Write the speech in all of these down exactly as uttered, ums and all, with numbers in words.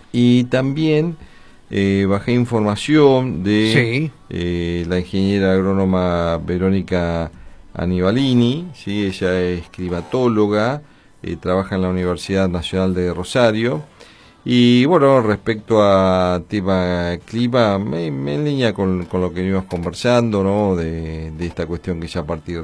Y también eh, bajé información de Sí. eh, la ingeniera agrónoma Verónica Anibalini, ¿sí? Ella es climatóloga, eh, trabaja en la Universidad Nacional de Rosario. Y bueno, respecto a tema clima, me, me en línea con, con lo que venimos conversando, ¿no? De, de esta cuestión que ya a partir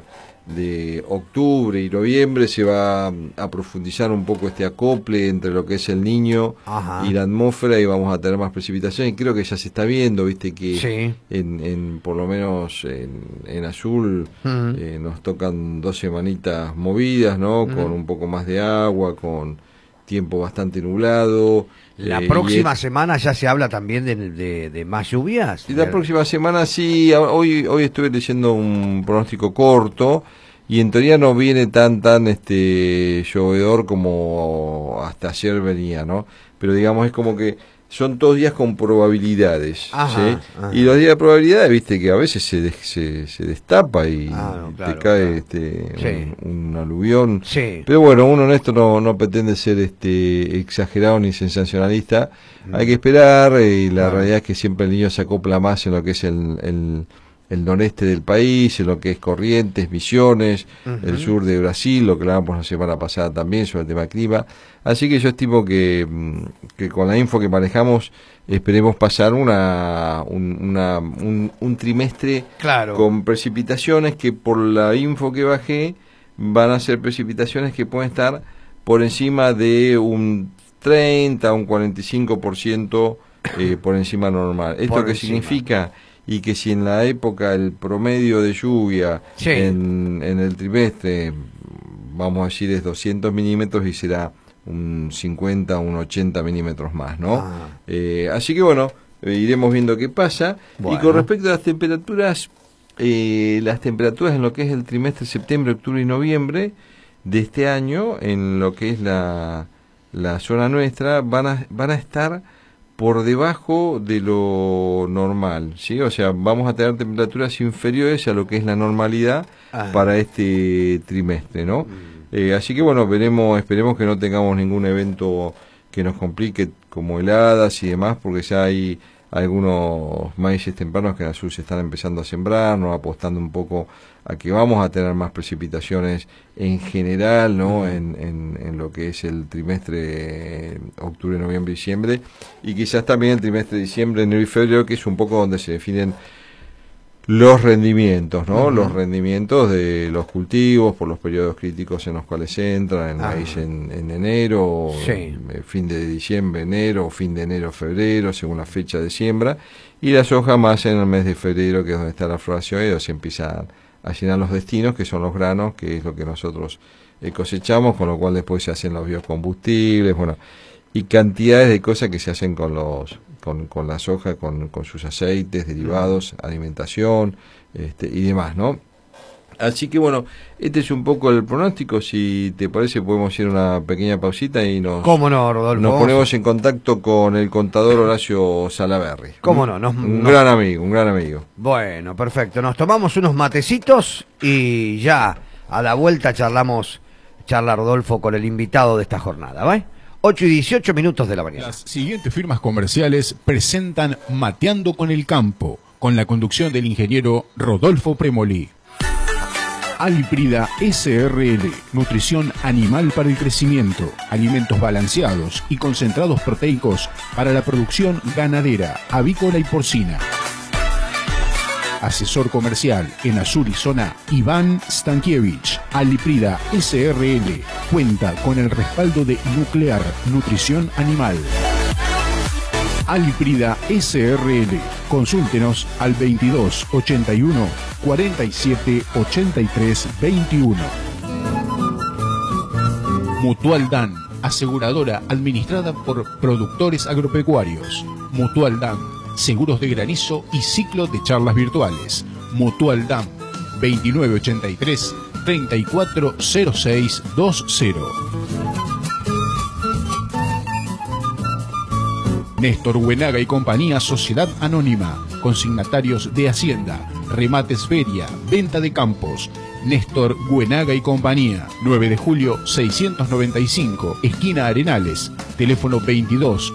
de octubre y noviembre se va a profundizar un poco este acople entre lo que es el Niño Ajá. y la atmósfera, y vamos a tener más precipitaciones. Y creo que ya se está viendo, viste, que Sí. en, en por lo menos en, en azul Uh-huh. eh, nos tocan dos semanitas movidas, ¿no? Uh-huh. Con un poco más de agua, con tiempo bastante nublado. La eh, próxima y semana ya se habla también de, de, de más lluvias. y la próxima semana sí, a- hoy hoy estuve leyendo un pronóstico corto y en teoría no viene tan tan este llovedor como hasta ayer venía, ¿no? Pero digamos es como que son todos días con probabilidades, Ajá, ¿sí? ajá. Y los días de probabilidades, viste que a veces se des- se, se destapa y Ah, no, claro, te cae claro. este Sí. un, un aluvión. Sí. Pero bueno, uno en esto no, no pretende ser este exagerado ni sensacionalista. Mm. Hay que esperar, eh, y la Claro. realidad es que siempre el Niño se acopla más en lo que es el, el, el noreste del país, en lo que es Corrientes, Misiones, Ujú. el sur de Brasil, lo que hablamos la semana pasada también sobre el tema clima. Así que yo estimo que, mm, que con la info que manejamos esperemos pasar una, un, una, un, un trimestre Claro. con precipitaciones que por la info que bajé van a ser precipitaciones que pueden estar por encima de un treinta, un cuarenta y cinco por ciento eh, por encima normal. ¿Esto Por qué encima. significa? Y que si en la época el promedio de lluvia Sí. en, en el trimestre, vamos a decir, es doscientos milímetros y será un cincuenta, un ochenta milímetros más, ¿no? Ah. Eh, así que bueno, eh, iremos viendo qué pasa. Bueno. Y con respecto a las temperaturas, eh, las temperaturas en lo que es el trimestre septiembre, octubre y noviembre de este año, en lo que es la, la zona nuestra, van a, van a estar por debajo de lo normal, ¿sí? O sea, vamos a tener temperaturas inferiores a lo que es la normalidad Ah. para este trimestre, ¿no? Eh, así que bueno, veremos, esperemos que no tengamos ningún evento que nos complique como heladas y demás, porque ya hay algunos maíces tempranos que en el sur se están empezando a sembrar, ¿no? Apostando un poco a que vamos a tener más precipitaciones en general, ¿no? Uh-huh. en, en, en lo que es el trimestre eh, octubre, noviembre, diciembre, y quizás también el trimestre de diciembre, enero y febrero, que es un poco donde se definen los rendimientos, ¿no? Uh-huh. Los rendimientos de los cultivos por los periodos críticos en los cuales entran, el Ah. maíz en, en enero, Sí. eh, fin de diciembre, enero, o fin de enero, febrero, según la fecha de siembra, y la soja más en el mes de febrero, que es donde está la floración y donde se empiezan a llenar los destinos, que son los granos, que es lo que nosotros eh, cosechamos, con lo cual después se hacen los biocombustibles, bueno, y cantidades de cosas que se hacen con los con, con la soja, con, con sus aceites, derivados, alimentación, este, y demás, ¿no? Así que bueno, este es un poco el pronóstico. Si te parece podemos ir a una pequeña pausita y nos, ¿Cómo no, Rodolfo? nos ponemos en contacto con el contador Horacio Salaberry. ¿Cómo no? Nos- un nos- gran amigo, un gran amigo. Bueno, perfecto. Nos tomamos unos matecitos y ya a la vuelta charlamos, charla Rodolfo con el invitado de esta jornada, ¿va? ocho y dieciocho minutos de la mañana. Las siguientes firmas comerciales presentan Mateando con el Campo, con la conducción del ingeniero Rodolfo Premolí. Alprida S R L, nutrición animal para el crecimiento, alimentos balanceados y concentrados proteicos para la producción ganadera, avícola y porcina. Asesor comercial en Azul y Zona, Iván Stankiewicz. Alprida S R L cuenta con el respaldo de Nuclear Nutrición Animal. Alprida S R L. Consúltenos al veintidós ochenta y uno cuarenta y siete ochenta y tres veintiuno. Mutual Dan, aseguradora administrada por productores agropecuarios. Mutual Dan, seguros de granizo y ciclo de charlas virtuales. Mutual Dan, veintinueve ochenta y tres treinta y cuatro cero seis veinte. Néstor Buenaga y Compañía, Sociedad Anónima, consignatarios de Hacienda, remates feria, venta de campos. Néstor Buenaga y Compañía, nueve de julio seiscientos noventa y cinco, esquina Arenales, teléfono veintidós